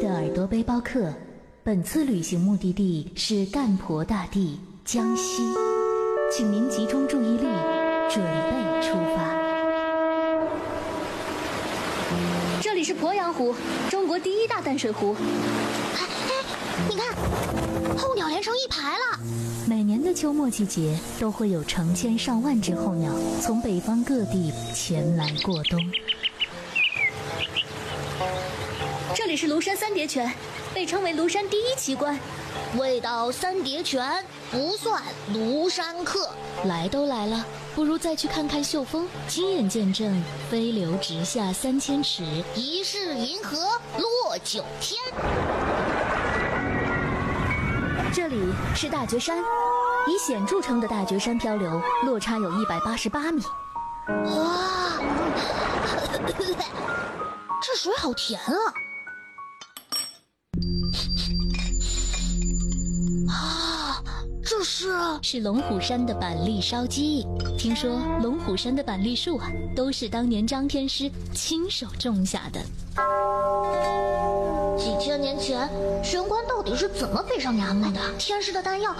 的耳朵背包客，本次旅行目的地是干婆大地江西，请您集中注意力，准备出发。 这里是鄱阳湖，中国第1大淡水湖。 你看，候鸟连成一排了。 每年的秋末季节，都会有成千上万只候鸟从北方各地前来过冬。 这里是庐山三叠泉，被称为庐山第1奇观。 未到三叠泉不算庐山客。 来都来了，不如再去看看秀峰，亲眼见证飞流直下3000尺， 疑是银河落9天。 这里是大觉山，以险著称的大觉山漂流落差有188米。 哇，这水好甜啊！这是龙虎山的板栗烧鸡。听说龙虎山的板栗树啊，都是当年张天师亲手种下的。 几千年前，玄关到底是怎么飞上衙门的？天师的丹药